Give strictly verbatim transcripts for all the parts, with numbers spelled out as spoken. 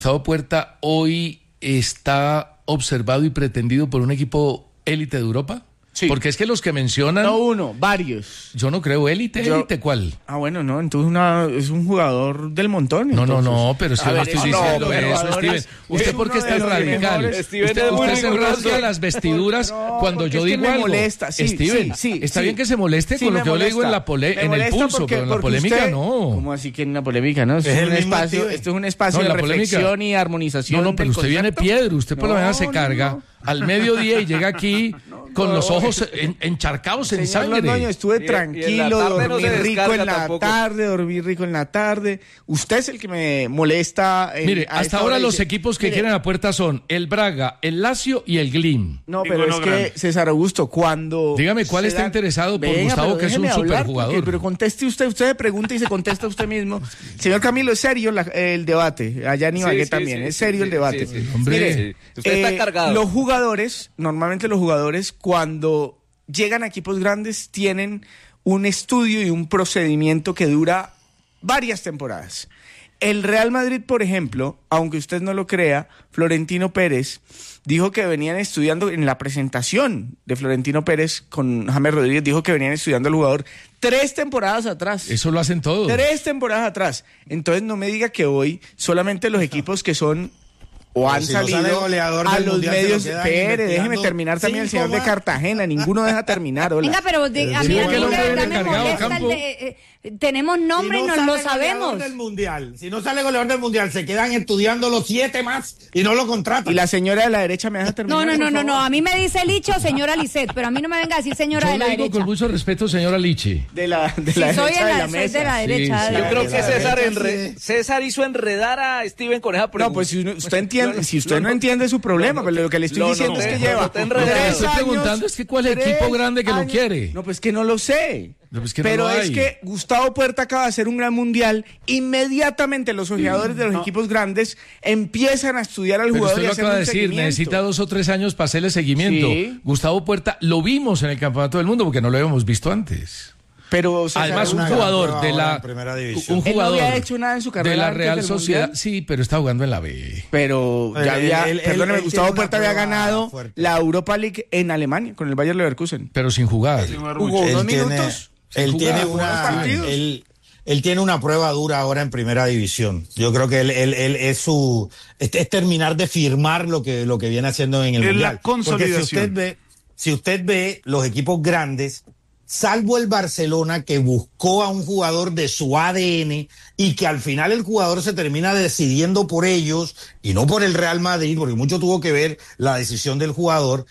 Gustavo Puerta hoy está observado y pretendido por un equipo élite de Europa? Sí. Porque es que los que mencionan... No uno, varios. Yo no creo élite, Yo- élite, ¿cuál? Ah, bueno, no, entonces una, es un jugador del montón. No, no, entonces. no, pero si A yo no ver, estoy no, diciendo pero eso, jugadores- Steven. ¿Usted es por qué uno está de los radical? mejores. Steven Usted, es muy usted se riguroso. rasga las vestiduras No, cuando porque yo es que digo me algo. molesta, sí, Steven, sí, sí, está sí. bien que se moleste Sí, con lo me que yo le digo en, molesta. la pole, Me en el molesta pulso, porque- pero en la porque polémica usted- no. ¿Cómo así que en una polémica, no? Esto Es es, el un mismo espacio, Steven. esto es un espacio No, de la polémica. reflexión y armonización. No, no, pero del usted viene concepto. piedra, usted por la No, mañana se no, carga no. al mediodía y llega aquí con los ojos en- encharcados en Señor sangre. Londoño, estuve Y- y en la tranquilo, tarde no dormí se rico descarga en la tampoco. tarde, dormí rico en la tarde. Usted es el que me molesta. en- Mire, a hasta esta ahora hora los dice- equipos que Mire, quieren a puerta son el Braga, el Lazio y el Glim. No, pero Ninguno es que, grande. César Augusto, cuando... Dígame, ¿cuál se está da- interesado por Venga, Gustavo, pero que es un déjeme hablar, superjugador? porque- Pero conteste usted, usted se pregunta y se contesta usted mismo. Señor Camilo, es serio la- el debate. Allá en Ibagué sí, también, sí, es sí, serio sí, el debate. sí, sí. Hombre. Mire, Sí. Usted está cargado. Los jugadores, normalmente los jugadores, cuando llegan a equipos grandes, tienen un estudio y un procedimiento que dura varias temporadas. El Real Madrid, por ejemplo, aunque usted no lo crea, Florentino Pérez dijo que venían estudiando, en la presentación de Florentino Pérez con James Rodríguez, dijo que venían estudiando al jugador tres temporadas atrás. Eso lo hacen todos. Tres temporadas atrás. Entonces no me diga que hoy solamente los equipos que son o han si no sale salido goleador a del los Mundial, se medios. lo quedan Espere, déjeme investigando terminar también el cinco señor de más. Cartagena. Ninguno deja terminar. Hola. Venga, pero de- a Sí, mí, a porque mí el de hombre verdad viene me cargado, molesta el Campo. de, eh, eh, tenemos nombre Si y no nos lo sale goleador sabemos. del mundial, si no sale goleador del mundial, se quedan estudiando los siete más y no lo contratan. Y la señora de la derecha me deja terminar. No, no, no, por no, no. favor? A mí me dice Licho, señora Lisset, pero a mí no me venga a decir señora Yo de la le digo derecha. con mucho respeto, señora Lichi. De la, de Si la soy derecha en de la, la soy mesa. de la derecha. Sí, de sí. la Yo creo que derecha. César, Sí. enre- César hizo enredar a Steven con esa pregunta. No, pues si uno- usted entiende, si usted Lo no no- entiende su problema, lo pero lo que le estoy lo diciendo noté, es que lo lleva noté enredado. tres Lo que estoy años, preguntando es que ¿cuál es el tres equipo grande que lo años. quiere? No, pues que no lo sé. No, pues que no pero lo es hay. que Gustavo Puerta acaba de hacer un gran mundial. Inmediatamente los ojeadores de los equipos grandes empiezan a estudiar al Pero jugador usted y lo hacer acaba un de decir, seguimiento. necesita dos o tres años para hacerle seguimiento. Sí. Gustavo Puerta lo vimos en el Campeonato del Mundo porque no lo habíamos visto antes. Pero César, Además, un una gran jugador prueba de ahora la en primera división. un Él no jugador había hecho nada en su carrera de la antes Real del Sociedad, Mundial. sí, pero está jugando en la B. Pero ya Él- había, él- él- perdóneme, él Gustavo tiene una Puerta había prueba ganado fuerte. la Europa League en Alemania con el Bayer Leverkusen. Pero sin jugar. Jugó Él dos tiene- minutos. Él sin tiene jugar, una, dos partidos. él, él tiene una prueba dura ahora en primera división. Yo creo que él, él, él es su, es, es terminar de firmar lo que, lo que viene haciendo en el Es la mundial. Porque consolidación. si usted ve, si usted ve los equipos grandes, salvo el Barcelona que buscó a un jugador de su A D N y que al final el jugador se termina decidiendo por ellos y no por el Real Madrid, porque mucho tuvo que ver la decisión del jugador.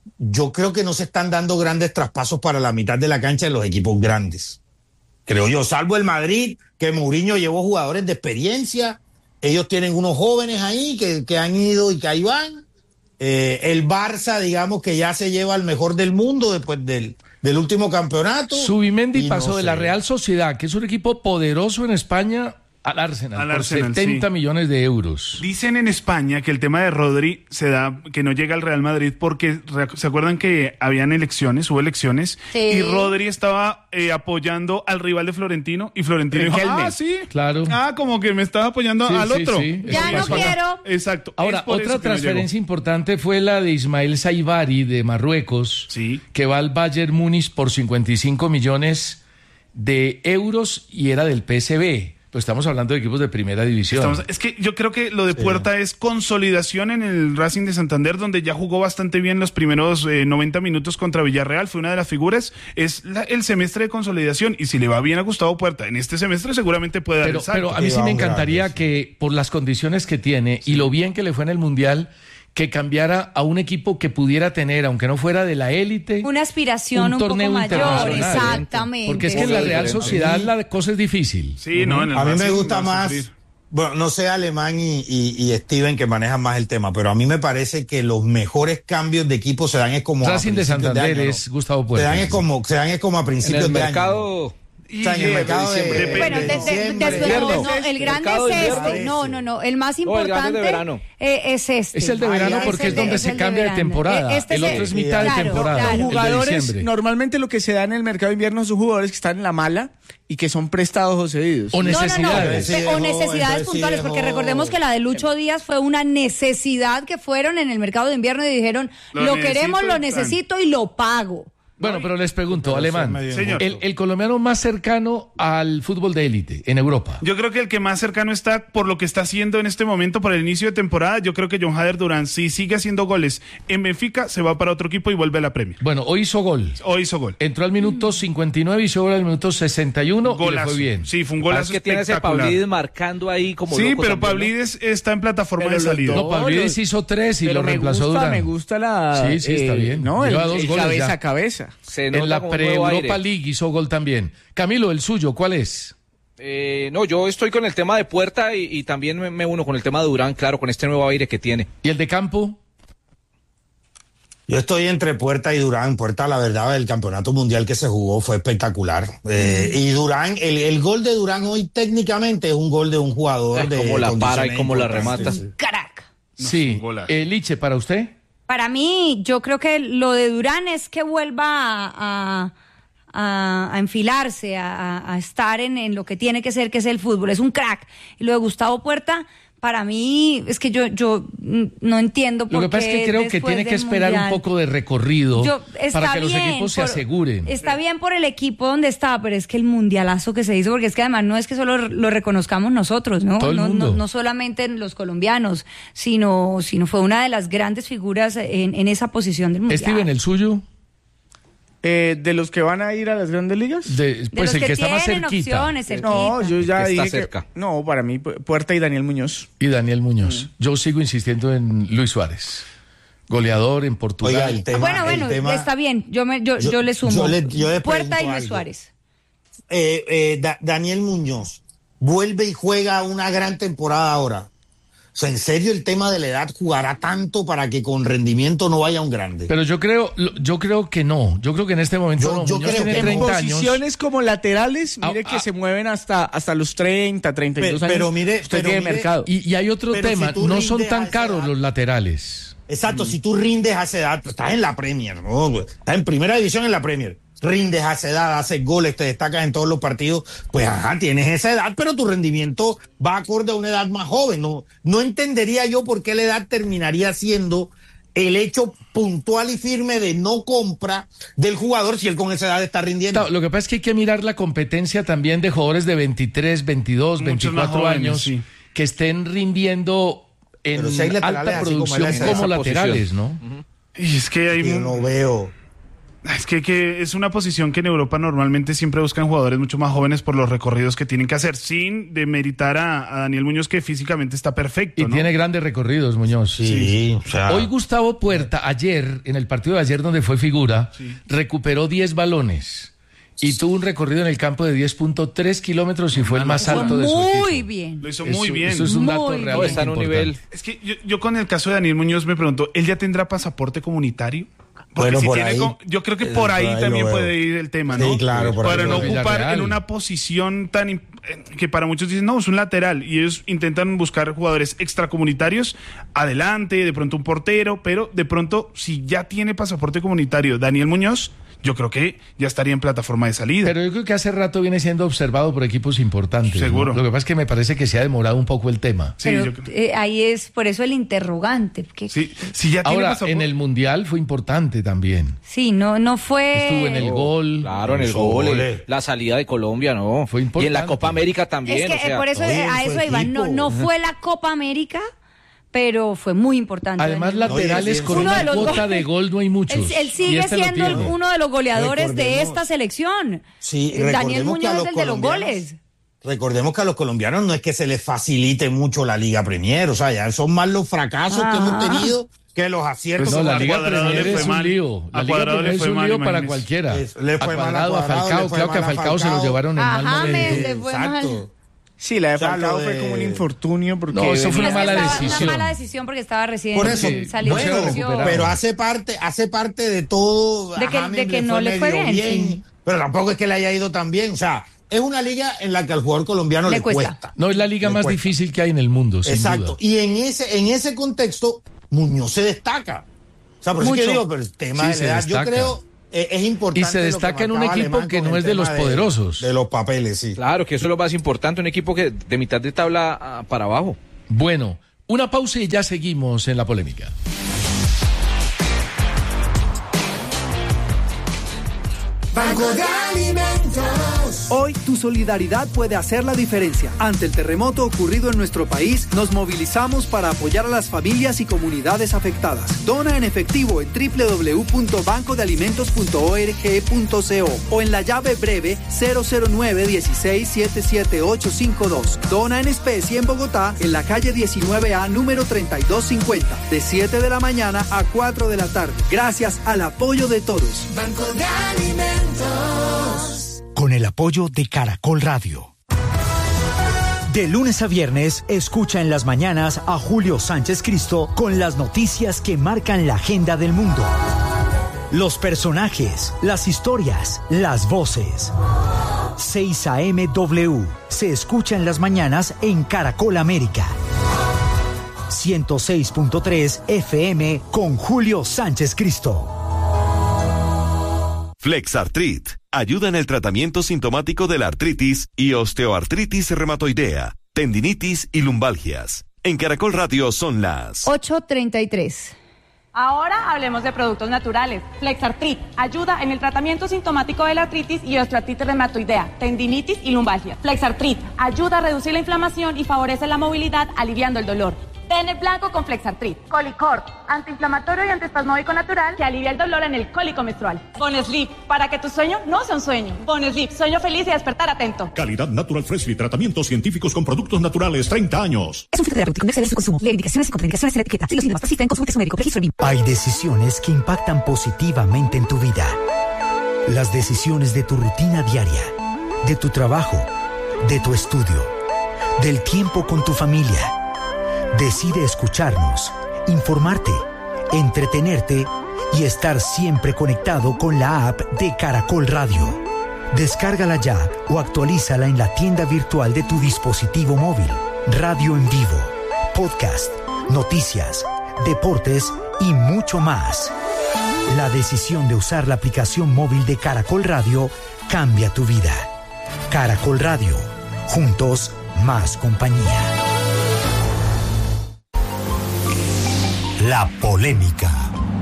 Yo creo que no se están dando grandes traspasos para la mitad de la cancha de los equipos grandes. Creo yo, salvo el Madrid, que Mourinho llevó jugadores de experiencia. Ellos tienen unos jóvenes ahí que, que han ido y que ahí van. Eh, el Barça, digamos que ya se lleva al mejor del mundo después del, del último campeonato. Subimendi Y pasó no de sé. la Real Sociedad, que es un equipo poderoso en España, al Arsenal, Al por Arsenal, setenta sí. millones de euros. Dicen en España que el tema de Rodri se da, que no llega al Real Madrid porque re- se acuerdan que habían elecciones, hubo elecciones, Sí. y Rodri estaba eh, apoyando al rival de Florentino y Florentino dijo, Riquelme. ah, sí, Claro. ah, como que me estás apoyando Sí, al sí, otro. sí. Ya Eso no pasó. quiero. Exacto. Ahora, es por otra eso que no transferencia importante fue la de Ismael Saibari de Marruecos, Sí. que va al Bayern Múnich por cincuenta y cinco millones de euros y era del P S V. Pues estamos hablando de equipos de primera división. Estamos- es que yo creo que lo de Puerta es consolidación en el Racing de Santander, donde ya jugó bastante bien los primeros eh, noventa minutos contra Villarreal, fue una de las figuras, es la- el semestre de consolidación, y si le va bien a Gustavo Puerta en este semestre, seguramente puede dar Pero, el salto. pero a mí sí Sí, me vamos encantaría grandes. que, por las condiciones que tiene y lo bien que le fue en el Mundial, que cambiara a un equipo que pudiera tener, aunque no fuera de la élite, Una aspiración un, un poco torneo mayor, internacional. exactamente. Porque es que en la Sí. Real Sociedad la cosa es difícil. Sí, no, en el A mí me Racing gusta va a más, sufrir. bueno, no sé Alemán y, y, y Steven que manejan más el tema, pero a mí me parece que los mejores cambios de equipo se dan es como a Racing de principios Santander año, ¿no? es Gustavo Se Puerta. dan es como, se dan es como a En principios el de año. mercado Y O sea, en el de- mercado de- diciembre. Bueno, de- de- diciembre. después, no, Invierno. no, el grande Mercado de es este. invierno. No, no, no. El más No, el grande importante de verano. eh, es este. Es el de verano Ah, porque el es de- donde es se el de cambia de verano. temporada. Eh, este El es otro el- es mitad de claro, temporada. claro. el de Jugadores, diciembre. normalmente lo que se da en el mercado de invierno son jugadores que están en la mala y que son prestados o cedidos. O No, no, no, necesidades. Sí pe- dejó, o necesidades entonces sí puntuales, dejó- porque recordemos que la de Lucho Díaz fue una necesidad que fueron en el mercado de invierno y dijeron, Lo lo, necesito queremos, y lo tan. necesito y lo pago. Bueno, pero les pregunto, Pero Alemán, sí es medio Señor. el, el colombiano más cercano al fútbol de élite en Europa. Yo creo que el que más cercano está por lo que está haciendo en este momento, por el inicio de temporada, yo creo que John Hader Durán, si sigue haciendo goles en Benfica, se va para otro equipo y vuelve a la Premier. Bueno, hoy hizo gol. Hoy hizo gol. Entró al minuto cincuenta y nueve y hizo gol al minuto sesenta y uno y le Golazo. fue bien. Sí, fue un Es golazo que tiene ese espectacular. Pavlidis marcando ahí como Sí, loco pero también, ¿no? Pavlidis está en plataforma Pero de los salida. dos- No, Pavlidis hizo tres y Pero lo me reemplazó gusta, Durán. me gusta la... Sí, sí, está bien. No, el, Lleva dos el goles cabeza ya. a cabeza. Se En nota la como un nuevo pre-Europa aire. League hizo gol también. Camilo, el suyo, ¿cuál es? Eh, no, yo estoy con el tema de Puerta y, y también me, me uno con el tema de Durán, claro, con este nuevo aire que tiene. ¿Y el de campo? Yo estoy entre Puerta y Durán. Puerta, la verdad, el campeonato mundial que se jugó fue espectacular. Eh, y Durán, el, el gol de Durán hoy técnicamente es un gol de un jugador Ay, de cómo la para y condiciones cómo la importantes. remata. Caraca. Sí. un golazo. Eh, Liche, ¿para usted? Para mí, yo creo que lo de Durán es que vuelva a, a, a- a enfilarse, a, a estar en, en lo que tiene que ser, que es el fútbol. Es un crack. Y lo de Gustavo Puerta, para mí, es que yo, yo mm, no entiendo por Lo qué que pasa es que creo que después tiene que del esperar Mundial- un poco de recorrido Yo- está para que los bien equipos se por- aseguren. Está bien por el equipo donde estaba, pero es que el mundialazo que se hizo, porque es que además no es que solo lo reconozcamos nosotros, ¿no? Todo el no, mundo. no, no solamente los colombianos, sino, sino fue una de las grandes figuras en, en esa posición del mundial. Steven, el suyo, Eh, ¿De los que van a ir a las grandes ligas? de, De pues los el que, que está más tienen cerquita. opciones, cerquita. No, yo ya que está dije cerca. que... No, para mí, Pu- Puerta y Daniel Muñoz. Y Daniel Muñoz. Yo sigo insistiendo en Luis Suárez. Goleador en Portugal. Oiga, el tema, bueno, el bueno, tema- está bien, yo, me, yo, Yo- yo le sumo. yo le- yo le Puerta y pregunto Luis algo. Suárez. eh, eh, Da- Daniel Muñoz vuelve y juega una gran temporada ahora. O sea, en serio, el tema de la edad jugará tanto para que con rendimiento no vaya un grande. Pero yo creo, lo- yo creo que no. Yo creo que en este momento Yo- no. yo Muñoz creo tiene que En treinta años. posiciones como laterales, Ah, mire que ah. se mueven hasta, hasta los treinta, treinta y dos Pero- años. pero mire, Usted pero tiene mire- mercado. Y, y hay otro Pero tema, si tú no son rindes a tan esa caros edad- los laterales. Exacto, si tú rindes a esa edad, pues estás en la Premier, ¿no? Estás en primera división en la Premier. Rindes a esa edad, haces goles, te destacas en todos los partidos, pues ajá, tienes esa edad, pero tu rendimiento va acorde a una edad más joven. No, no entendería yo por qué la edad terminaría siendo el hecho puntual y firme de no compra del jugador si él con esa edad está rindiendo. No, lo que pasa es que hay que mirar la competencia también de jugadores de veintitrés, veintidós, Muchos más veinticuatro jóvenes, años sí. que estén rindiendo en Pero si hay laterales alta así como producción él en como, esa laterales, ¿no? Y es que hay Yo un- no veo. Es que, que es una posición que en Europa normalmente siempre buscan jugadores mucho más jóvenes por los recorridos que tienen que hacer, sin demeritar a, a Daniel Muñoz, que físicamente está perfecto, Y ¿no? tiene grandes recorridos, Muñoz. Sí, o sea. Hoy Gustavo Puerta, ayer, en el partido de ayer donde fue figura, recuperó diez balones y tuvo un recorrido en el campo de diez punto tres kilómetros y fue el más Fue alto de su muy equipo. bien. Lo hizo Eso- muy bien. Eso es un dato Muy bien. realmente No, está en un importante. nivel. Es que yo, yo con el caso de Daniel Muñoz me pregunto, ¿él ya tendrá pasaporte comunitario? Porque Bueno, si por tiene ahí. co- yo creo que Eh, por ahí por ahí también lo veo. puede ir el tema, Sí, ¿no? claro, por ahí Para lo no veo. ocupar Villarreal. en una posición tan imp- eh, que para muchos dicen, no, es un lateral, y ellos intentan buscar jugadores extracomunitarios, adelante, de pronto un portero, pero de pronto, si ya tiene pasaporte comunitario Daniel Muñoz, yo creo que ya estaría en plataforma de salida. Pero yo creo que hace rato viene siendo observado por equipos importantes. ¿no? Seguro. Lo que pasa es que me parece que se ha demorado un poco el tema. Sí, Pero yo creo. eh, ahí es por eso el interrogante. Que, Sí, si ya tiene Ahora, pasaporte. en el Mundial fue importante también. sí, no, no fue. Estuvo en el gol. Claro, en el Esos gol, goles. eh, la salida de Colombia, ¿no? Fue Y en la importante. Copa América también, Es que o sea, eh, por eso oye, eh, a su eso iba. No, equipo. no fue la Copa América, pero fue muy importante. Además, Daniel Muñoz. laterales Oye, con uno una de los cuota go- de gol no hay muchos. Él, él y sigue este lo siendo tiene. uno de los goleadores de Recordemos- esta selección. Sí, Daniel recordemos que a Muñoz los es el de los colombianos- goles. Recordemos que a los colombianos no es que se les facilite mucho la Liga Premier, o sea, ya son más los fracasos que hemos Ah. tenido que los aciertos. Pues no, Pues la a Liga Cuadrado Premier le fue es un mal. lío. La A Liga Cuadrado Premier le es fue un mal, lío para imagínese. cualquiera. Es- le fue a mal a Cuadrado, a Cuadrado, Falcao. le fue Creo que a mal a Falcao se lo Falcao. llevaron en A mal momento. James le fue mal. Exacto. Sí, la de O sea, Falcao lo fue de- como un infortunio porque... No, eso fue una Es que mala estaba- decisión. Una mala decisión porque estaba recién Por eso, salido bueno, de lesión. recuperado. pero hace parte, hace parte de todo. De que- a James de que no le fue medio bien, sí. pero tampoco es que le haya ido tan bien. O sea, es una liga en la que al jugador colombiano le, le cuesta. cuesta. No, es la liga le más cuesta. difícil que hay en el mundo, sin Exacto. duda. Y en ese, en ese contexto, Muñoz se destaca. O sea, por eso que digo, pero el tema sí, de la edad, yo creo, eh, es importante. Y se destaca en un equipo que no es de los poderosos. De, de los papeles, sí. Claro, que eso es lo más importante, un equipo que de mitad de tabla para abajo. Bueno, una pausa y ya seguimos en la polémica. Banco de Alimentos. Hoy tu solidaridad puede hacer la diferencia. Ante el terremoto ocurrido en nuestro país, nos movilizamos para apoyar a las familias y comunidades afectadas. Dona en efectivo en doble u doble u doble u punto banco de alimentos punto org punto co o en la llave breve cero cero nueve uno seis siete siete ocho cinco dos. Dona en especie en Bogotá, en la calle diecinueve A, número treinta y dos cincuenta, de siete de la mañana a cuatro de la tarde. Gracias al apoyo de todos. Banco de Alimentos. Con el apoyo de Caracol Radio. De lunes a viernes, escucha en las mañanas a Julio Sánchez Cristo con las noticias que marcan la agenda del mundo. Los personajes, las historias, las voces. seis A M W se escucha en las mañanas en Caracol América. ciento seis punto tres F M con Julio Sánchez Cristo. Flexartrit ayuda en el tratamiento sintomático de la artritis y osteoartritis reumatoidea, tendinitis y lumbalgias. En Caracol Radio son las ocho treinta y tres. Ahora hablemos de productos naturales. Flexartrit ayuda en el tratamiento sintomático de la artritis y osteoartritis reumatoidea, tendinitis y lumbalgia. Flexartrit ayuda a reducir la inflamación y favorece la movilidad, aliviando el dolor. Tener blanco con Flexartrit. Colicort, antiinflamatorio y antiespasmódico natural que alivia el dolor en el cólico menstrual. Bonesleep, para que tu sueño no sea un sueño. Bonesleep, sueño feliz y despertar atento. Calidad Natural Freshly, tratamientos científicos con productos naturales, treinta años. Es un filtro terapéutico, no exceder su consumo. Lee indicaciones y contraindicaciones en la etiqueta. Si los síntomas persisten, consulte a su médico. Registro B I M. Hay decisiones que impactan positivamente en tu vida. Las decisiones de tu rutina diaria, de tu trabajo, de tu estudio, del tiempo con tu familia. Decide escucharnos, informarte, entretenerte y estar siempre conectado con la app de Caracol Radio. Descárgala ya o actualízala en la tienda virtual de tu dispositivo móvil. Radio en vivo, podcast, noticias, deportes y mucho más. La decisión de usar la aplicación móvil de Caracol Radio cambia tu vida. Caracol Radio, juntos más compañía. La polémica.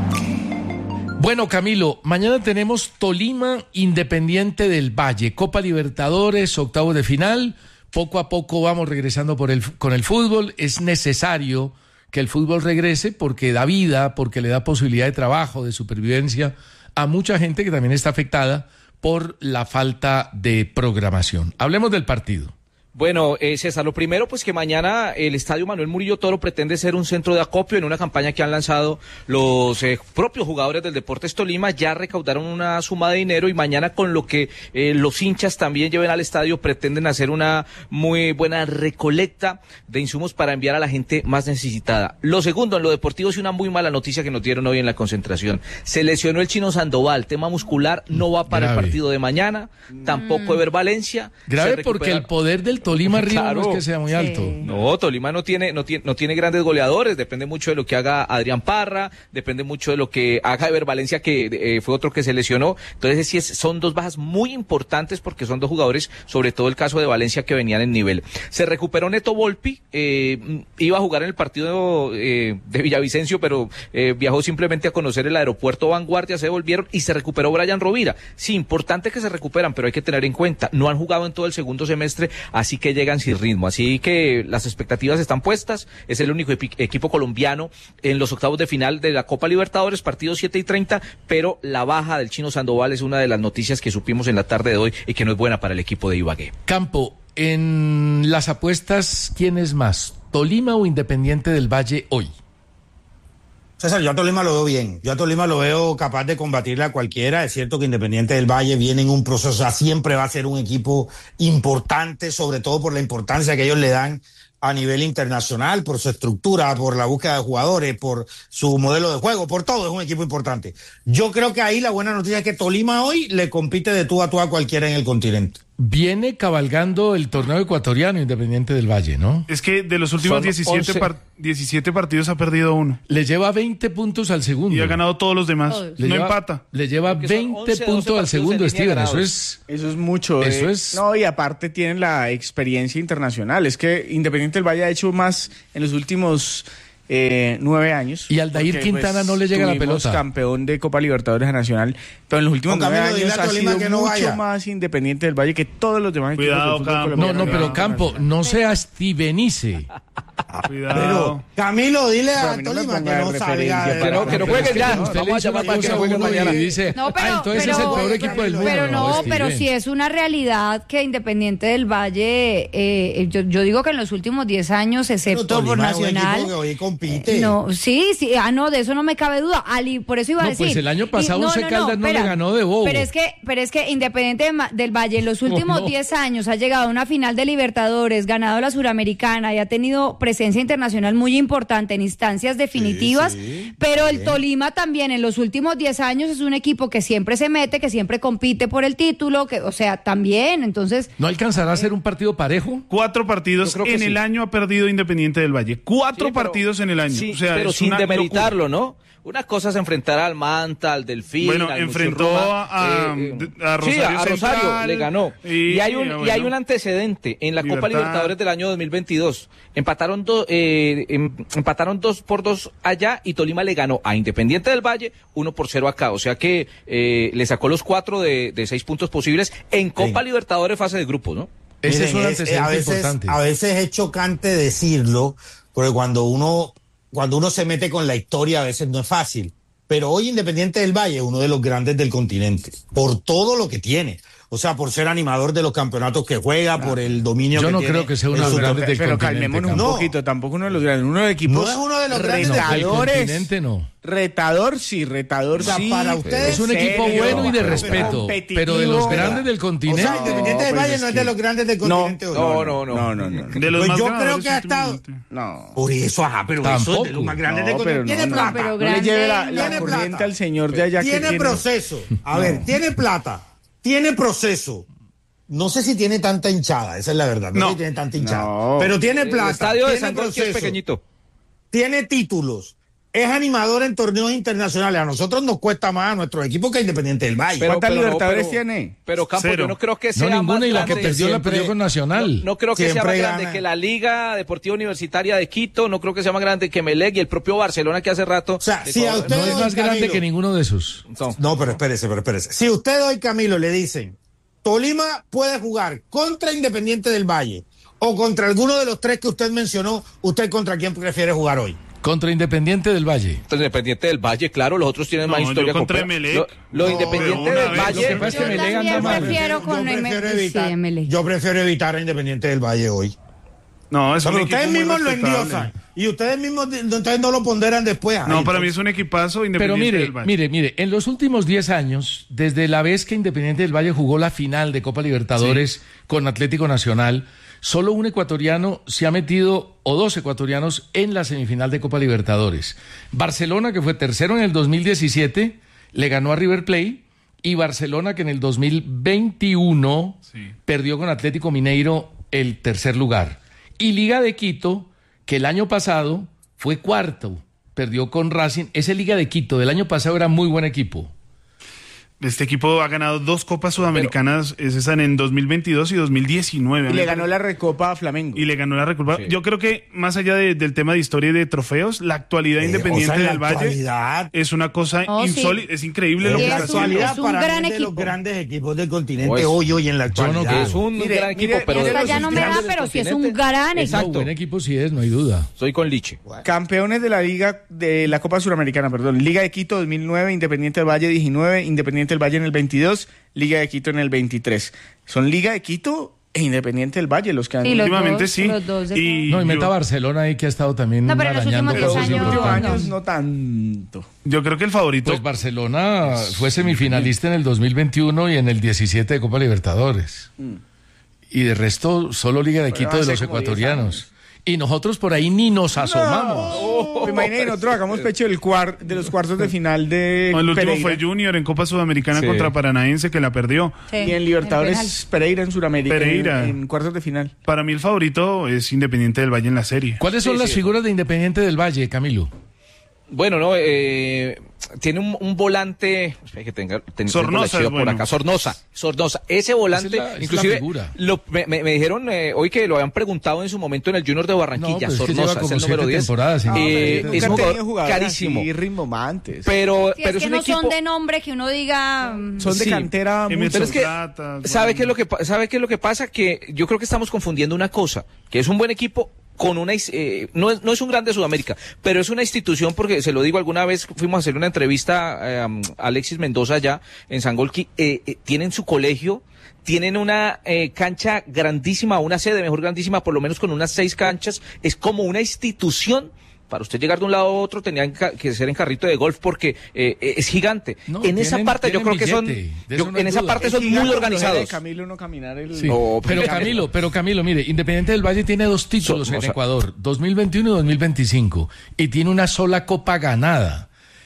Bueno, Camilo, mañana tenemos Tolima Independiente del Valle, Copa Libertadores, octavos de final. Poco a poco vamos regresando por el, con el fútbol. Es necesario que el fútbol regrese porque da vida, porque le da posibilidad de trabajo, de supervivencia a mucha gente que también está afectada por la falta de programación. Hablemos del partido. Bueno, eh, César, lo primero, pues que mañana el Estadio Manuel Murillo Toro pretende ser un centro de acopio en una campaña que han lanzado los eh, propios jugadores del Deportes Tolima. Ya recaudaron una suma de dinero y mañana, con lo que eh, los hinchas también lleven al estadio, pretenden hacer una muy buena recolecta de insumos para enviar a la gente más necesitada. Lo segundo, en lo deportivo, es una muy mala noticia que nos dieron hoy en la concentración. Se lesionó el Chino Sandoval, tema muscular, no va para Grave. el partido de mañana, tampoco Ever Valencia. Grave porque el poder del Tolima arriba claro. no es que sea muy alto. Sí. No, Tolima no tiene, no tiene, no tiene grandes goleadores, depende mucho de lo que haga Adrián Parra, depende mucho de lo que haga Ever Valencia, que eh, fue otro que se lesionó. Entonces sí es, son dos bajas muy importantes porque son dos jugadores, sobre todo el caso de Valencia, que venían en nivel. Se recuperó Neto Volpi, eh, iba a jugar en el partido eh, de Villavicencio, pero eh, viajó simplemente a conocer el aeropuerto Vanguardia, se volvieron, y se recuperó Brian Rovira. Sí, importante que se recuperan, pero hay que tener en cuenta, no han jugado en todo el segundo semestre, así que llegan sin ritmo, así que las expectativas están puestas. Es el único epi- equipo colombiano en los octavos de final de la Copa Libertadores, partido siete y treinta, pero la baja del Chino Sandoval es una de las noticias que supimos en la tarde de hoy y que no es buena para el equipo de Ibagué. Campo, en las apuestas, ¿quién es más, Tolima o Independiente del Valle hoy? César, yo a Tolima lo veo bien, yo a Tolima lo veo capaz de combatirle a cualquiera. Es cierto que Independiente del Valle viene en un proceso, o sea, siempre va a ser un equipo importante, sobre todo por la importancia que ellos le dan a nivel internacional, por su estructura, por la búsqueda de jugadores, por su modelo de juego, por todo, es un equipo importante. Yo creo que ahí la buena noticia es que Tolima hoy le compite de tú a tú a cualquiera en el continente. Viene cabalgando el torneo ecuatoriano Independiente del Valle, ¿no? Es que de los últimos diecisiete, par- diecisiete partidos ha perdido uno. Le lleva veinte puntos al segundo. Y ha ganado todos los demás. Todos. No Le lleva, empata. Le lleva veinte puntos al segundo, Steven. Eso es... Eso es mucho. Eso eh. es... No, y aparte tienen la experiencia internacional. Es que Independiente del Valle ha hecho más en los últimos... Eh, nueve años. Y Aldair porque, Quintana pues, no le llega la pelota. Campeón de Copa Libertadores Nacional, pero en los últimos Con nueve Camilo, años ha Tolima, sido que no mucho vaya. más Independiente del Valle que todos los demás Cuidado, equipos del fútbol Campo. No, colombiano. no, pero Campo, no sea Stevenice. Cuidado. Pero, Camilo, dile Pero a a mí no me Tolima ponga que de no referencia salga. de- Que no, que no jueguen ya. Usted le Vamos a hizo llamar una para que cosa a jueguen uno mañana. y dice, No, pero, ah, entonces pero, es el peor equipo del mundo. Pero no, Steven. pero si es una realidad que Independiente del Valle, eh, yo, yo digo que en los últimos diez años, Pero excepto por Tolima es un Nacional... equipo que hoy compite. No, sí, sí, ah, no, de eso no me cabe duda. Ali, por eso iba a No, decir. pues el año pasado Y- Once Caldas no le espera, ganó de bobo. Pero es que, pero es que Independiente de Ma- del Valle en los últimos no? diez años ha llegado a una final de Libertadores, ganado la Suramericana y ha tenido presencia internacional muy importante en instancias definitivas. sí, pero el bien. Tolima también en los últimos diez años es un equipo que siempre se mete, que siempre compite por el título, que, o sea, también, entonces. ¿No alcanzará a ser un partido parejo? Cuatro partidos Yo creo que en sí. el año ha perdido Independiente del Valle. Cuatro Sí, pero- partidos en el año. Sí, o sea, pero es sin una demeritarlo, locura. ¿no? Una cosa es enfrentar al Manta, al Delfín, Bueno, al enfrentó Muchurruma, a- eh, a- a Rosario sí, a, a Rosario Central, le ganó. y- Y, hay un, bueno, y hay un antecedente en la Copa Libertad. Libertadores del año dos mil veintidós. Empataron, do- eh, em- empataron dos por dos allá y Tolima le ganó a Independiente del Valle uno por cero acá. O sea que eh, le sacó los cuatro de, de seis puntos posibles en Copa Sí. Libertadores fase de grupos, ¿no? Ese es un Miren, es- antecedente a veces, importante. A veces es chocante decirlo, porque cuando uno, cuando uno se mete con la historia a veces no es fácil. Pero hoy Independiente del Valle es uno de los grandes del continente, por todo lo que tiene. O sea, por ser animador de los campeonatos que juega, por el dominio Yo que no tiene creo que sea uno en de los su grandes del Pero continente. calmémonos un Campo. No. poquito, tampoco uno de los grandes, uno de los equipos No es uno de los grandes del retadores. continente, no. Retador sí, retador O sea, sí. para ustedes Es un equipo serio, bueno y de pero respeto, competitivo. pero de los grandes del O continente. sea, Independiente del pues Valle es no es que- de los grandes del No, continente. hoy. no, no, no. No, no, no. De los Pues más yo creo ganadores que ha estado. últimamente. No. Por eso, ajá, pero eso es de Tampoco. los más grandes No, del pero continente. no, Tiene no. plata. Pero No le grande, lleve la, la tiene corriente plata. al señor de allá que Tiene tiene proceso. A ver, tiene plata, tiene proceso. No sé si tiene tanta hinchada, esa es la verdad. No, No. sé si tiene tanta hinchada. No. Pero tiene plata. El estadio de tiene San Roque es proceso, pequeñito. tiene títulos. Es animador en torneos internacionales. A nosotros nos cuesta más a nuestro equipo que Independiente del Valle. Pero- ¿Cuántas pero no, Libertadores pero- tiene? Pero Campo, Cero. yo no creo que No, sea más ninguna, y la que grande. perdió la siempre- perdió con Nacional. No, no creo que sea Siempre más grande gana. que la Liga Deportiva Universitaria de Quito, no creo que sea más grande que Melec y el propio Barcelona que hace rato. O sea, de si a todo- usted- No es más grande Camilo. que ninguno de esos. No. No, pero espérese, pero espérese. Si usted hoy, Camilo, le dicen, Tolima puede jugar contra Independiente del Valle o contra alguno de los tres que usted mencionó, ¿usted contra quién prefiere jugar hoy? Contra Independiente del Valle. Entonces, Independiente del Valle, claro, los otros tienen No, más yo historia. contra copera. Emelec. Lo, lo No, Independiente de una del vez. Valle. Lo que pasa es que Yo Melec anda también mal. prefiero con yo, M- prefiero sí, evitar, M L. yo prefiero evitar a Independiente del Valle hoy. No, es un Pero equipo ustedes muy mismos lo respetable. endiosan y ustedes mismos ustedes no lo ponderan después. No, Ay, para mí es un equipazo Independiente Pero mire, del Valle. mire, mire, en los últimos diez años, desde la vez que Independiente del Valle jugó la final de Copa Libertadores con Atlético Nacional, solo un ecuatoriano se ha metido, o dos ecuatorianos, en la semifinal de Copa Libertadores. Barcelona, que fue tercero en el dos mil diecisiete, le ganó a River Plate, y Barcelona, que en el dos mil veintiuno Sí. perdió con Atlético Mineiro el tercer lugar. Y Liga de Quito, que el año pasado fue cuarto, perdió con Racing. Ese Liga de Quito del año pasado era muy buen equipo. Este equipo ha ganado dos Copas Sudamericanas, esas están en dos mil veintidós y dos mil diecinueve. Y le ganó la Recopa a Flamengo. Y le ganó la Recopa. Sí. Yo creo que más allá de- del tema de historia y de trofeos, la actualidad Eh, independiente o sea, en la del Valle actualidad, es una cosa Oh, sí. insólita, es increíble lo Sí, que es está un- haciendo. actualidad es un para gran mí es de los equipo. grandes equipos del continente Pues, hoy, hoy en la yo no actualidad. creo. Es un Mire, gran mire, equipo, pero mire de Esta los ya no me da, grandes del pero sí es un continente. gran No, equipo. buen equipo sí es, no hay duda. Soy con Liche. Campeones de la Liga, de la Copa Suramericana, perdón. Liga de Quito dos mil nueve, Independiente del Valle diecinueve, Independiente del Valle en el veintidós, Liga de Quito en el veintitrés. Son Liga de Quito e Independiente del Valle los que han... Sí, los Últimamente dos, sí. los dos de Y No, y meta yo, Barcelona ahí que ha estado también No, pero en los arañando últimos cosas diez años, importantes. años no tanto. yo creo que el favorito. Pues Barcelona fue semifinalista en el dos mil veintiuno y en el diecisiete de Copa Libertadores. Y de resto, solo Liga de Quito de hace los como diez ecuatorianos. y nosotros por ahí ni nos asomamos. No. Me imagino que nosotros hagamos pecho del cuar- de los cuartos de final de No, el último Pereira. fue Junior en Copa Sudamericana Sí. contra Paranaense, que la perdió. Sí, Y en Libertadores, el penal. Pereira en Sudamérica. Pereira. En, en cuartos de final. Para mí el favorito es Independiente del Valle en la serie. ¿Cuáles son Sí, las sí. figuras de Independiente del Valle, Camilo? Bueno, no, eh, tiene un, un volante, espera que tenga, ten- tengo Sornosa la chiva es por bueno. acá, Sornosa, Sornosa, ese volante, Esa es la- es la inclusive, figura. lo, me, me- me dijeron eh, hoy que lo habían preguntado en su momento en el Junior de No, Barranquilla, pero es que Sornosa, lleva es como el número siete diez, temporadas en Eh, Independiente. es Nunca un han tenido jugador jugadores carísimo, así rimbomantes. pero, Sí, pero es es que un no equipo... son de nombre que uno diga... mm, Son de sí. cantera muy... Emerson Pero es que, Plata, ¿sabe bueno. qué es lo que pa- sabe qué es lo que pasa? Que yo creo que estamos confundiendo una cosa, que es un buen equipo con una is- eh, no es no es un grande de Sudamérica, pero es una institución, porque se lo digo, alguna vez fuimos a hacer una entrevista eh, a Alexis Mendoza allá en Sangolquí, eh, eh, tienen su colegio, tienen una eh, cancha grandísima, una sede mejor grandísima, por lo menos con unas seis canchas, es como una institución. Para usted llegar de un lado a otro tenían ca- que ser en carrito de golf porque eh, eh, es gigante. No, en esa tienen- parte yo tienen creo que son, billete, de yo- eso no en hay esa duda. parte Es son gigante muy como la de organizados. Camilo no caminar el... Sí. No, pero ya- Camilo, pero Camilo, mire, Independiente del Valle tiene dos títulos So- en o sea- Ecuador, dos mil veintiuno y dos mil veinticinco, y tiene una sola copa ganada.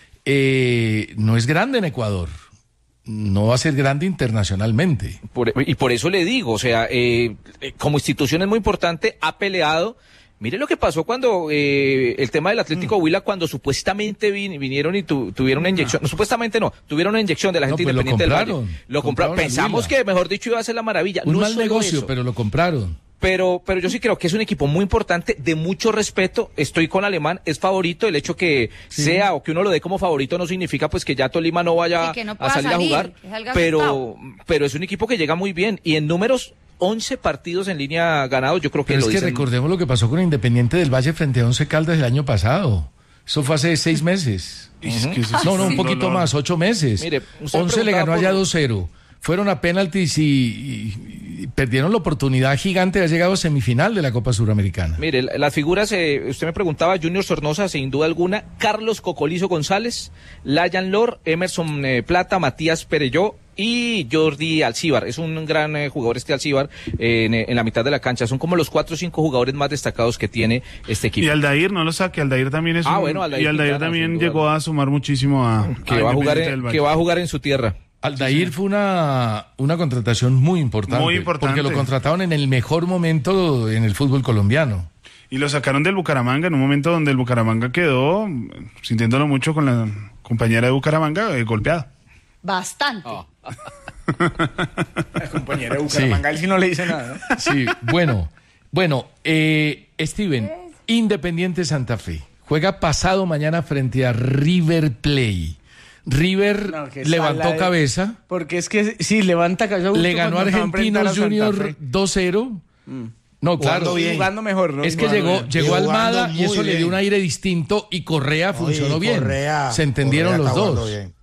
Eh, no es grande en Ecuador, no va a ser grande internacionalmente. Por- y por eso le digo, o sea, eh, eh, como institución es muy importante, ha peleado. Mire lo que pasó cuando eh, el tema del Atlético Huila, cuando supuestamente vin- vinieron y tu- tuvieron una inyección, no, supuestamente no, tuvieron una inyección de la No, gente pues lo independiente del Valle. compraron, Lo compraron. compraron al Pensamos Huila. que, mejor dicho, iba a ser la maravilla. Un No mal solo negocio, eso. pero lo compraron. Pero, pero yo sí creo que es un equipo muy importante, de mucho respeto. Estoy con Alemán, es favorito. El hecho que Sí. sea o que uno lo dé como favorito no significa pues que ya Tolima no vaya Sí, que no a pueda salir salir, a jugar. que salga Pero, asustado. pero es un equipo que llega muy bien. Y en números, once partidos en línea ganados, yo creo que Pero lo es que dicen. recordemos lo que pasó con Independiente del Valle frente a Once Caldas el año pasado. Eso fue hace seis meses. Es que eso es No, no, un un poquito dolor. más, ocho meses. Mire, usted Once le preguntaba ganó allá por- dos cero. Fueron a penaltis y, y- y perdieron la oportunidad gigante de haber llegado a semifinal de la Copa Suramericana. Mire, la- las figuras, eh, usted me preguntaba, Junior Sornosa, sin duda alguna, Carlos Cocolizo González, Layan Lor, Emerson eh, Plata, Matías Perelló y Jordi Alcíbar. Es un gran eh, jugador este Alcíbar eh, en, en la mitad de la cancha. Son como los cuatro o cinco jugadores más destacados que tiene este equipo. Y Aldair, no lo saque, Aldair también es Ah, un- bueno, Aldair y Aldair Quintana, también sin duda. llegó a sumar muchísimo a, que, a va a jugar Independiente en, del Valle. que va a jugar en su tierra. Aldair fue una, una contratación muy importante. Muy importante. Porque lo contrataron en el mejor momento en el fútbol colombiano. Y lo sacaron del Bucaramanga en un momento donde el Bucaramanga quedó, sintiéndolo mucho con la compañera de Bucaramanga, eh, golpeada. Bastante. La compañera de Bucaramanga, él sí no le dice nada, ¿no? Sí, bueno, bueno, eh, Steven, Independiente Santa Fe juega pasado mañana frente a River Play. River No, que levantó sala de- cabeza, Porque es que sí, levanta cabeza. justo le ganó a cuando se va a enfrentar Argentinos a Santa Junior Fe. dos cero. No, claro. Jugando bien. Jugando mejor, ¿no? Es que Jugando llegó, bien. llegó Y jugando Almada y muy eso le dio bien. un aire distinto y Correa funcionó Oye, bien. Correa- Se entendieron Correa los está jugando dos. bien.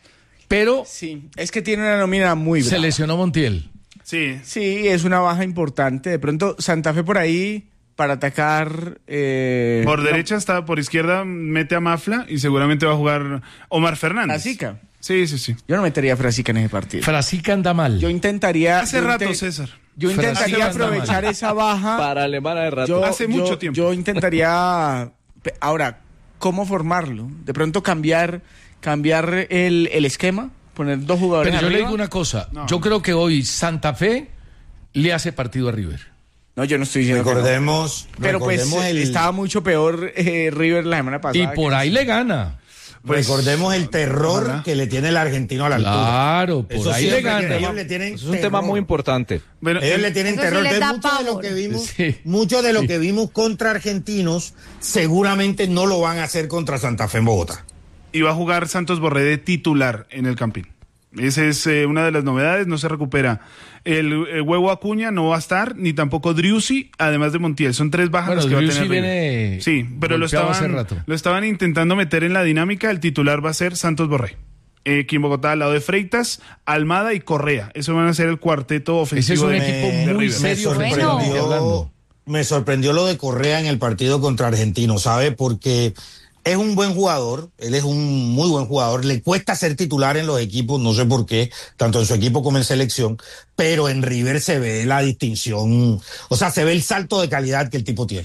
Pero Sí, es que tiene una nómina muy se brava. lesionó Montiel. Sí, Sí, es una baja importante. De pronto, Santa Fe por ahí para atacar. eh, por no, derecha está, por izquierda mete a Mafla y seguramente va a jugar Omar Fernández. Frasica. Sí, sí, sí. Yo no metería a Frasica en ese partido. Frasica anda mal. Yo intentaría. Hace yo rato, inte- César. Yo Frasica intentaría anda aprovechar mal. esa baja. Para Alemana de rato. Yo, Hace yo- mucho tiempo. Yo intentaría. pe- Ahora, ¿cómo formarlo? De pronto cambiar, cambiar el, el esquema, poner dos jugadores. Pero yo le arriba. digo una cosa. No. Yo creo que hoy Santa Fe le hace partido a River. No, yo no estoy diciendo. que no. Recordemos, Pero pues recordemos el, estaba mucho peor eh, River la semana pasada. Y por que- ahí le gana. Pues, recordemos el terror ojalá. que le tiene el argentino a la altura. Claro, por Eso ahí le siempre que gana. ellos le tienen Es un terror. tema muy importante. Bueno, Ellos el- le tienen Eso sí terror. les Entonces, da mucho de lo pavor. que vimos, Sí. mucho de lo Sí. que vimos contra argentinos, seguramente no lo van a hacer contra Santa Fe en Bogotá. y va a jugar Santos Borré de titular en el Campín. Esa es eh, una de las novedades, no se recupera. El, el Huevo Acuña no va a estar, ni tampoco Driussi, además de Montiel. Son tres bajas Bueno, las que va a Driussi tener River. viene Sí, pero lo golpeado hace estaban, rato. lo estaban intentando meter en la dinámica. El titular va a ser Santos Borré. Eh, aquí en Bogotá, al lado de Freitas, Almada y Correa. Eso van a ser el cuarteto Ese es ofensivo un de, equipo de muy River. Me serio. Bueno. ofensivamente hablando. sorprendió, me sorprendió lo de Correa en el partido contra Argentino, ¿sabe? Porque es un buen jugador, él es un muy buen jugador, le cuesta ser titular en los equipos, no sé por qué, tanto en su equipo como en selección, pero en River se ve la distinción, o sea, se ve el salto de calidad que el tipo tiene.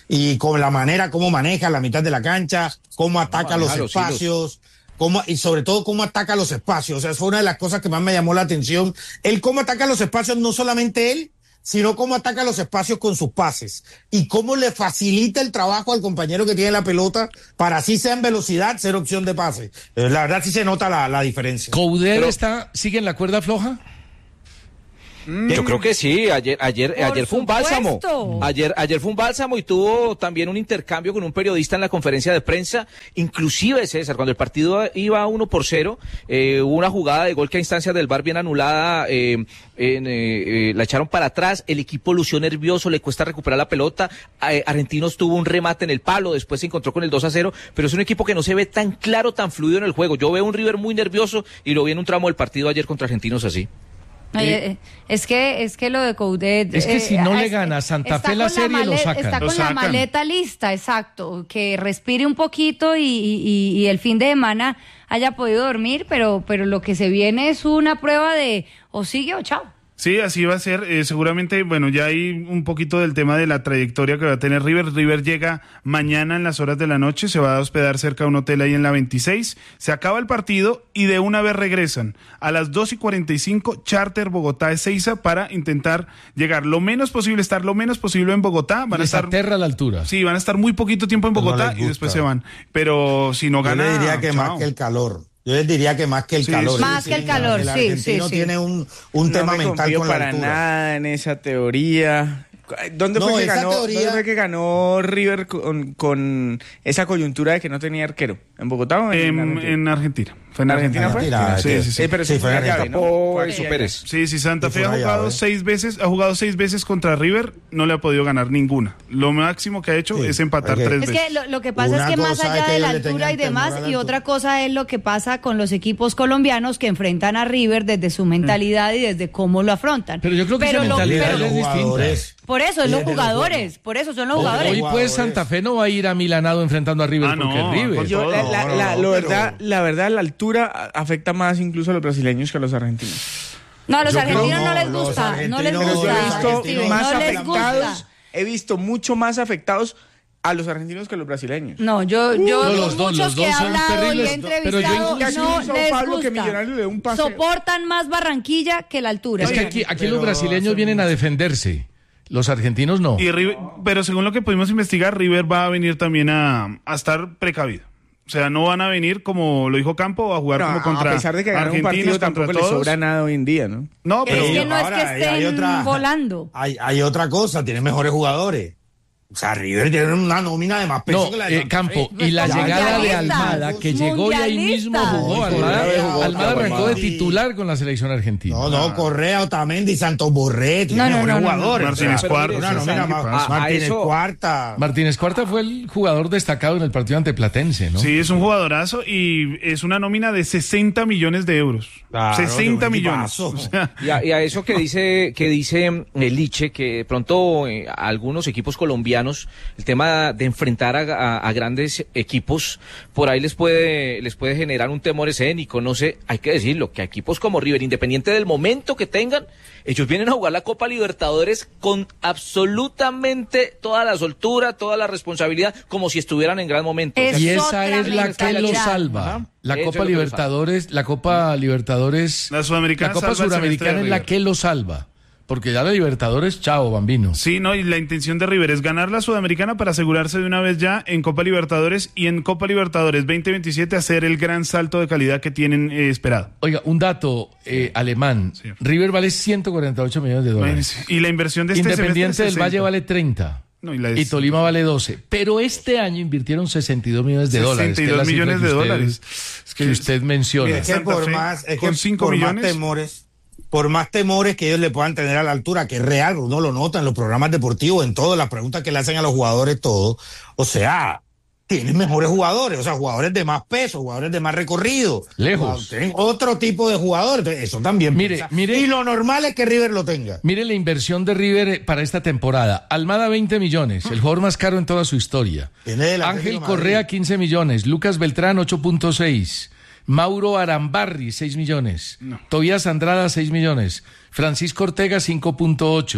y con la manera como maneja la mitad de la cancha, cómo ataca los espacios, cómo, y sobre todo cómo ataca los espacios. O sea, fue una de las cosas que más me llamó la atención. Él cómo ataca los espacios, no solamente él, sino cómo ataca los espacios con sus pases y cómo le facilita el trabajo al compañero que tiene la pelota para así sea en velocidad ser opción de pase. La verdad sí se nota la, la diferencia. ¿Coudet Pero... está, sigue en la cuerda floja? Yo creo que sí, ayer ayer Por ayer fue un supuesto. bálsamo. Ayer ayer fue un bálsamo y tuvo también un intercambio con un periodista en la conferencia de prensa, inclusive César, cuando el partido iba uno por cero, eh, hubo una jugada de gol que a instancias del V A R bien anulada, eh, en, eh, eh, la echaron para atrás, el equipo lució nervioso, le cuesta recuperar la pelota, eh, Argentinos tuvo un remate en el palo, después se encontró con el dos a cero, pero es un equipo que no se ve tan claro, tan fluido en el juego. Yo veo un River muy nervioso y lo vi en un tramo del partido ayer contra Argentinos así. Oye, es que es que lo de Coudet es que eh, si no eh, le gana a Santa está Fe la con serie male- lo sacan. Está Lo con la sacan. maleta lista, exacto, que respire un poquito y, y, y el fin de semana haya podido dormir, pero pero lo que se viene es una prueba de o sigue o chao. Sí, así va a ser. Eh, seguramente, bueno, ya hay un poquito del tema de la trayectoria que va a tener River. River llega mañana en las horas de la noche, se va a hospedar cerca de un hotel ahí en la veintiséis. Se acaba el partido y de una vez regresan. A las dos y cuarenta y cinco, charter Bogotá Ezeiza para intentar llegar lo menos posible, estar lo menos posible en Bogotá. Van a Les estar aterra la altura. Sí, van a estar muy poquito tiempo en Pero no Bogotá les y después gusta. se van. Pero si no Yo gana, le diría que chao. más que el calor. Yo les diría que más que el Sí, calor. sí, Más que el calor, el sí, argentino sí, sí. tiene un, un no tema me mental confío con la para altura. nada en esa teoría. ¿Dónde No, fue que esa ganó? teoría- ¿Dónde fue que ganó River con, con esa coyuntura de que no tenía arquero? ¿En Bogotá o en, En, Argentina? en Argentina. Fue en ¿En Argentina Argentina. fue? Argentina, Sí, sí, sí. Eh, pero Sí, eso fue fue en llave, Argentina. ¿no? Fue Fue Enzo llave. Pérez. Sí, sí, Santa Sí, Fe fue ha allá, jugado ¿ves? seis veces, ha jugado seis veces contra River, no le ha podido ganar ninguna. Lo máximo que ha hecho Sí, es empatar ok. tres Es veces. que lo, lo que pasa Una es que más cosa allá es que de la ellos le altura y tengan demás, temor a la y altura. otra cosa es lo que pasa con los equipos colombianos que enfrentan a River desde su mentalidad y desde cómo lo afrontan. Pero yo creo que esa lo- mentalidad pero- es distinta. Jugadores. por eso, es Y los desde los jugadores, por eso son los Hoy- jugadores. Hoy jugadores. pues Santa Fe no va a ir a Milanado enfrentando a River Ah, no, porque es River. con Yo, todo. la, la- No, no, la- no, lo pero- verdad, la verdad, la altura afecta más incluso a los brasileños que a los argentinos. No, a los Yo creo argentinos no, no, les los gusta, no les argentinos- Pero yo gusta. he visto Steven, más no les afectados, gusta. he visto mucho más afectados a los argentinos que a los brasileños. No, yo, yo No, con los dos, muchos los dos que he son hablado y terribles, he pero yo entrevistado, Y aquí no en Sao les Paulo que gusta. Millonario le dé un paseo. Soportan más Barranquilla que la altura. Es que aquí, aquí Pero los brasileños hacen vienen a mucho. defenderse. Los argentinos no. Y River- pero según lo que pudimos investigar, River va a venir también a, a estar precavido. O sea, no van a venir, como lo dijo Campo, a jugar No, como contra a pesar de que ganar un argentinos, partido contra tampoco le todos. sobra nada hoy en día, ¿no? No, pero Es que no es que ahora, hay- estén hay otra- volando. Hay, hay otra cosa, tiene mejores jugadores. O sea, River tiene una nómina de más peso No, que la de eh, Santa Campo, Fe. y la Ya, llegada de mundialista. Almada, que llegó y ahí mismo Mundialista. jugó. Uy, Almada, Correa jugó, Almada arrancó de Almada. titular con la selección argentina. No, no, Correa, Otamendi, Santos Borré, tiene No, no, mejores no, no, no. jugadores. Martínez O sea, Cuarta. Una nómina más, A- a Martínez eso- Cuarta. Martínez Cuarta fue el jugador destacado en el partido ante Platense, ¿no? sí, es un jugadorazo y es una nómina de sesenta millones de euros. Claro, sesenta qué millones. equipazo. O sea, Y a, y a eso que dice que dice el Liche, que de pronto eh, a algunos equipos colombianos, el tema de enfrentar a, a- a grandes equipos, por ahí les puede les puede generar un temor escénico, no sé, hay que decirlo, que a equipos como River, independiente del momento que tengan, ellos vienen a jugar la Copa Libertadores con absolutamente toda la soltura, toda la responsabilidad, como si estuvieran en gran momento. Es Y otra esa es la que mentalidad. lo salva. Ajá. La Eso Copa es lo que lo Libertadores, la Copa Libertadores, La Sudamericana la Copa salva el semestre Suramericana de es la River. que lo salva. Porque ya la Libertadores, chao, bambino. sí, no, y la intención de River es ganar la Sudamericana para asegurarse de una vez ya en Copa Libertadores y en Copa Libertadores veinte veintisiete hacer el gran salto de calidad que tienen eh, esperado. Oiga, un dato eh, alemán. Sí. River vale ciento cuarenta y ocho millones de dólares. Imagínense. Y la inversión de este Independiente semestre es del Valle sesenta. vale treinta. No, y la Y de- Tolima vale doce. Pero este año invirtieron sesenta y dos millones de dólares. que es la sesenta y dos cifra millones que de usted- dólares. Es Que usted menciona. Mire, es que Santa por Fe, más, es con que cinco por millones. más temores, por más temores que ellos le puedan tener a la altura, que es real, uno lo nota en los programas deportivos, en todas las preguntas que le hacen a los jugadores, todo. O sea, tienen mejores jugadores, o sea, jugadores de más peso, jugadores de más recorrido. Lejos. Jugadores- Tienen otro tipo de jugadores, entonces, eso también. Mire, pesa. mire. Y lo normal es que River lo tenga. Mire la inversión de River eh, para esta temporada. Almada veinte millones, el jugador más caro en toda su historia. Tiene el Ángel Atlético de Correa Madrid. quince millones, Lucas Beltrán ocho punto seis, Mauro Arambarri seis millones, Tobías Andrada seis millones, Francisco Ortega cinco punto ocho,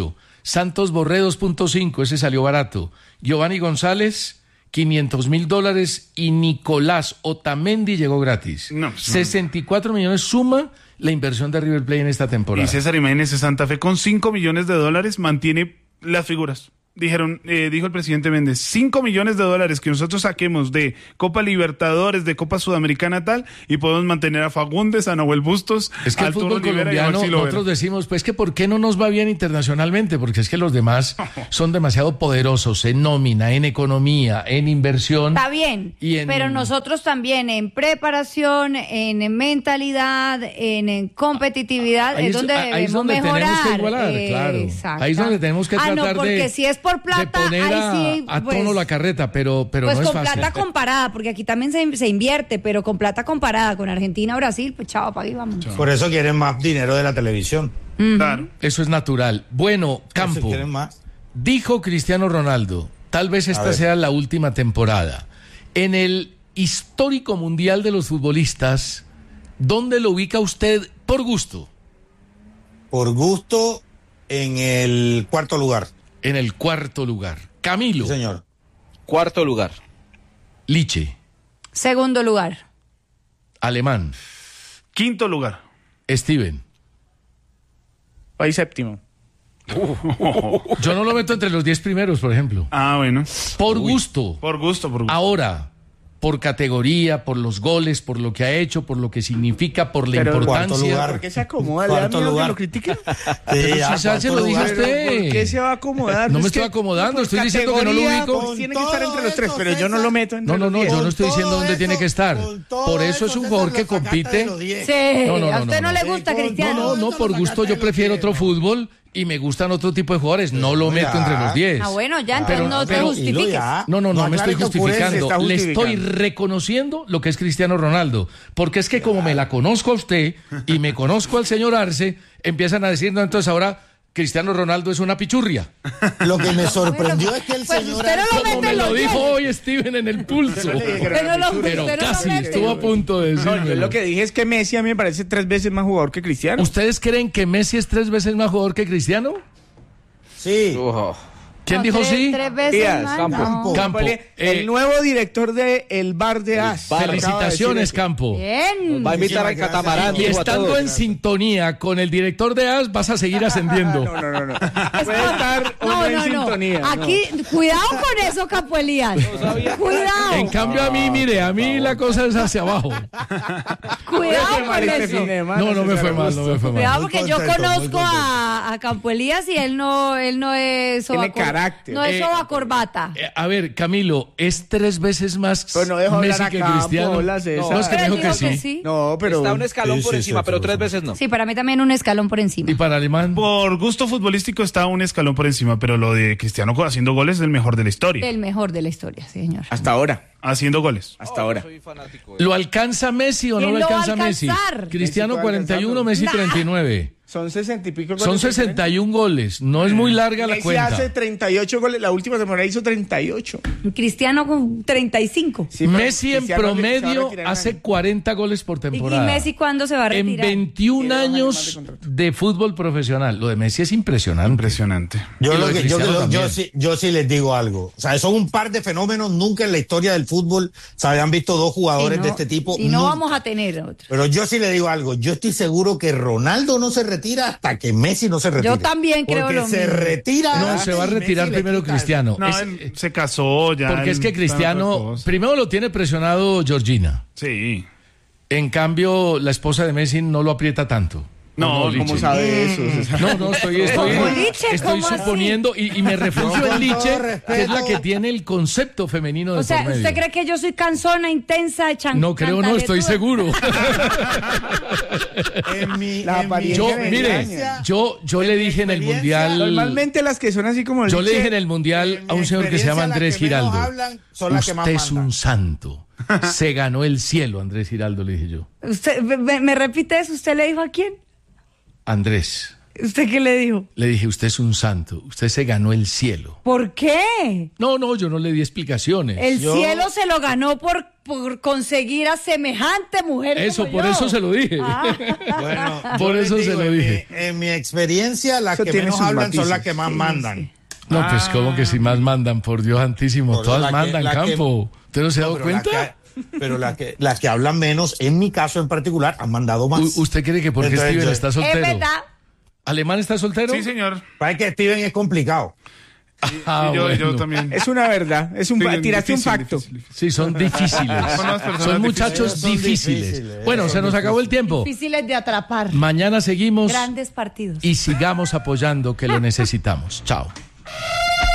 Santos Borré dos punto cinco, ese salió barato. Giovanni González, quinientos mil dólares. Y Nicolás Otamendi llegó gratis. No, pues, sesenta y cuatro millones suma la inversión de River Plate en esta temporada. Y César Jiménez de Santa Fe con cinco millones de dólares mantiene las figuras. Dijeron, eh, dijo el presidente Méndez, cinco millones de dólares que nosotros saquemos de Copa Libertadores, de Copa Sudamericana tal, y podemos mantener a Fagundes, a Nahuel Bustos, es que a el fútbol Arturo Rivera y a colombiano, Maxi Lovera. nosotros decimos, pues que ¿por qué no nos va bien internacionalmente? Porque es que los demás son demasiado poderosos en nómina, en economía, en inversión. Está bien, y en... pero nosotros también en preparación, en mentalidad, en, en competitividad, ahí es donde ahí debemos es donde mejorar. tenemos que igualar, Eh, claro. exacto. Ahí es donde tenemos que ah, tratar no, porque de, si es por plata, de poner ahí a, sí, a pues, tono la carreta, pero, pero pues no es con fácil. plata comparada, porque aquí también se, se invierte, pero con plata comparada con Argentina o Brasil, pues chao, para ahí vamos. Por eso quieren más dinero de la televisión. Uh-huh. Claro. Eso es natural. Bueno, Campo, quieren más. dijo Cristiano Ronaldo, tal vez esta ver. sea la última temporada. En el histórico mundial de los futbolistas, ¿dónde lo ubica usted por gusto? Por gusto, en el cuarto lugar. En el cuarto lugar. Camilo. Sí, señor. Cuarto lugar. Liche. Segundo lugar. Alemán. Quinto lugar. Steven. País séptimo. Yo no lo meto entre los diez primeros, por ejemplo. Ah, bueno. Por gusto. Por gusto, por gusto. Ahora, por categoría, por los goles, por lo que ha hecho, por lo que significa, por la Pero importancia. cuarto lugar. ¿Por qué se acomoda? ¿Le da Cuarto miedo que lugar. lo critiquen? Sí, ya, si se cuarto lo dice lugar. usted. ¿Por qué se va a acomodar? No me Es estoy que acomodando, por estoy diciendo que no lo categoría, ubico. pues, tiene que Con estar entre los todo tres, eso, pero yo no César. lo meto entre No, no, los no, diez. yo no estoy Con diciendo todo dónde eso, tiene que estar. con todo Por eso es un César, jugador lo que sacaste compite. de los diez. Sí, No, no, no, a usted no, no, le no. gusta, Sí, con Cristiano. No, no, Eso por lo gusto sacaste yo de los prefiero diez, otro ¿no? fútbol y me gustan otro tipo de jugadores. No lo meto Ya. entre los diez. Ah, bueno, ya, entonces Pero- no te pero- justifiques. ya. No, no, no, No me estoy aclare que ocurre, se justificando. está Le estoy justificando. reconociendo lo que es Cristiano Ronaldo. Porque es que como me la conozco a usted y me conozco al señor Arce, empiezan a decir, no, entonces ahora Cristiano Ronaldo es una pichurria. Lo que me sorprendió es que el Pues señor usted no lo Arce- mete Como me en lo los dijo diez. hoy Steven en el pulso. Pero lo- Pero usted no lo casi mete. estuvo a punto de No, yo decirlo. lo que dije es que Messi a mí me parece tres veces más jugador que Cristiano. ¿Ustedes creen que Messi es tres veces más jugador que Cristiano? Sí. Ujú. ¿Quién No, dijo tres, sí? Tres veces Díaz, más, Campo. no. Campo. el eh, nuevo director de el bar de As. bar. Felicitaciones, Campo. Bien. Va a invitar al Muchísimas catamarán. Y dijo a estando todos. en sintonía con el director de A S, vas a seguir ascendiendo. No, no, no, no. Puede estar o no, No, en no, no. sintonía. no. Aquí, cuidado con eso, Campo Elías. Cuidado. En cambio, a mí, mire, a mí la cosa es hacia abajo. Cuidado Qué con mal este fin eso. de semana, No, no me César fue mal, no me fue Cuidado mal. porque Muy yo contento, muy conozco a, a Campo Elías y él no, él no es Tiene sobacor- carácter. No es Eh, soba corbata. Eh, A ver, Camilo, ¿es tres veces más Pero no dejo hablar Messi a que Campo, Cristiano? hola, César. No, es que me Pero dijo él que dijo sí. No, pero Está un escalón Sí, por sí, encima, sí, pero sí, tres sí. veces no. Sí, para mí también un escalón por encima. ¿Y para Alemán? Por gusto futbolístico está un escalón por encima, pero lo de Cristiano haciendo goles es el mejor de la historia. El mejor de la historia, sí, señor. hasta ahora, Haciendo goles. hasta ahora. Soy fanático de- ¿Lo alcanza Messi o no ¿Quién lo lo va a alcanza Messi? alcanzar? Cristiano Messi puede cuarenta y uno, alcanzarlo. Messi Nah. treinta y nueve. Son sesenta y pico. Son goles de sesenta y uno goles. No es muy larga la Messi cuenta. hace treinta y ocho goles. La última temporada hizo treinta y ocho. Cristiano con treinta y cinco. Sí, pero Messi en Cristiano se va a promedio retirar en hace año. cuarenta goles por ¿Y, y temporada. Messi cuándo se va a en retirar? veintiún Tiene dos años más años de contrato. de fútbol profesional. Lo de Messi es impresionante. Impresionante. Yo, Y lo lo de que- yo, Cristiano yo- yo también. sí, yo sí les digo algo. O sea, son un par de fenómenos. Nunca en la historia del fútbol se habían visto dos jugadores Si no- de este tipo. Si no Nunca. vamos a tener otro. Pero yo sí le digo algo. Yo estoy seguro que Ronaldo no se retira hasta que Messi no se retire. Yo también creo Porque lo se mismo. retira. No, antes se va a y Messi retirar le primero quita. Cristiano. No, Es- él se casó ya. porque es él que está en otras Cristiano, cosas. primero lo tiene presionado Georgina. Sí. En cambio, la esposa de Messi no lo aprieta tanto. No, ¿O ¿Cómo Liche? sabe eso? César? No, no, estoy, estoy, ¿Cómo Liche? estoy ¿Cómo así? suponiendo y, y me refugio No, en con Liche, todo que es la respeto. que tiene el concepto femenino de O sea, por medio. ¿usted cree que yo soy cansona, intensa, chan No creo, no, estoy seguro. En mi, La en mi apariencia Yo, me mire, engaña. yo, yo le dije en el experiencia, mundial. Normalmente las que son así como Yo le Liche- dije en el mundial en a un mi señor que se llama experiencia, Andrés las que menos Giraldo. hablan son las que más Usted es mandan. un santo. Se ganó el cielo, Andrés Giraldo, le dije yo. ¿Usted, me, me repite eso? ¿Usted le dijo a quién? Andrés, ¿Usted qué le dijo? le dije, usted es un santo. Usted se ganó el cielo. ¿Por qué? No, no, yo no le di explicaciones. El Yo- cielo se lo ganó por por conseguir a semejante mujer. Eso, como por yo. eso se lo dije. Ah. Bueno, por eso digo, se lo en dije. Mi, en mi experiencia, las Eso que tiene menos sus hablan matices. son las que más Sí, mandan. sí. No, pues como que si más mandan, por Dios santísimo. Por Todas la que- mandan, la que- Campo. ¿Usted no se ha dado pero la cuenta? que- pero las que, las que hablan menos, en mi caso en particular, han mandado más. U- ¿Usted cree que porque Entonces, Steven yo- está Es soltero? verdad. ¿Alemán está soltero? Sí, señor. Para que Steven es complicado. Ah, Y yo, y yo bueno. también. Es una verdad, es un, Sí, tiraste un difícil, facto. difícil, difícil. Sí, son difíciles. Son unas personas Son muchachos difíciles. Son difíciles. difíciles, Bueno, son se nos acabó el tiempo. Difíciles de atrapar. Mañana seguimos Grandes partidos. y sigamos apoyando que lo necesitamos. Chao.